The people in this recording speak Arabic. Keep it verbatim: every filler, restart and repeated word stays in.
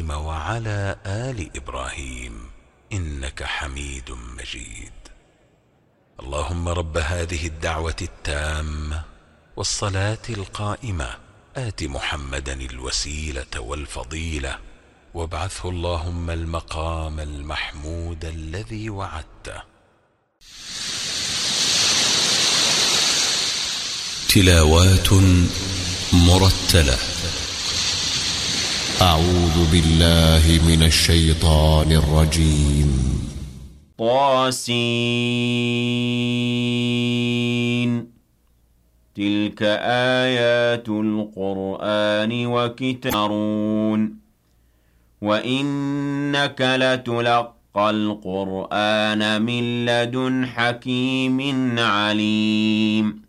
إبراهيم وعلى آل إبراهيم إنك حميد مجيد. اللهم رب هذه الدعوة التامة والصلاة القائمة آت محمدا الوسيلة والفضيلة وابعثه اللهم المقام المحمود الذي وعدته. تلاوات مرتلة. أعوذ بالله من الشيطان الرجيم. طاسين تلك آيات القرآن وكتاب وإنك لتلقى القرآن من لدن حكيم عليم.